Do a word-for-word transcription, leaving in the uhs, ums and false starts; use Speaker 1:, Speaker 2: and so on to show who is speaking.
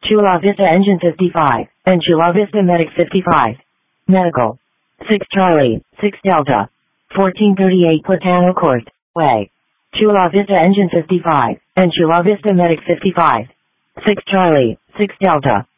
Speaker 1: Chula Vista Engine fifty-five, and Chula Vista Medic fifty-five. Medical. six Charlie, six Delta. fourteen thirty-eight Platano Court, Way. Chula Vista Engine fifty-five, and Chula Vista Medic fifty-five. six Charlie, six Delta.